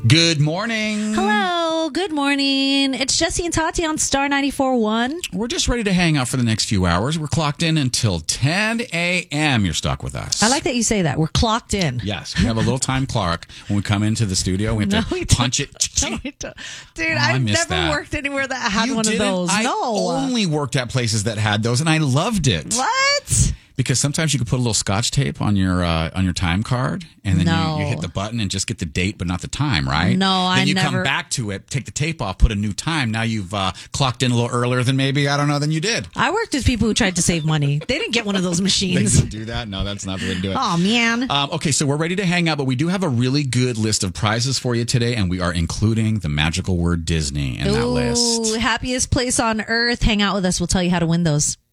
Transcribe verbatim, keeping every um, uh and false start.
Good morning. Hello. Good morning. It's Jesse and Tati on Star ninety-four point one. We're just ready to hang out for the next few hours. We're clocked in until ten a.m. You're stuck with us. I like that you say that. We're clocked in. Yes. We have a little time clock when we come into the studio. We have No, to we punch don't. it. No, we don't. Dude, Oh, I I've missed never that. worked anywhere that had You one didn't? of those. I no. only worked at places that had those, and I loved it. What? Because sometimes you could put a little Scotch tape on your uh, on your time card, and then No. you, you hit the button and just get the date, but not the time, right? No, then I you never- come back to it, take the tape off, put a new time. Now you've uh, clocked in a little earlier than maybe, I don't know, than you did. I worked with people who tried to save money. They didn't get one of those They machines. didn't do that? No, that's not the way to do it. Oh, man. Um, okay, so we're ready to hang out, but we do have a really good list of prizes for you today, and we are including the magical word Disney in that Ooh, list. happiest place on earth. Hang out with us. We'll tell you how to win those.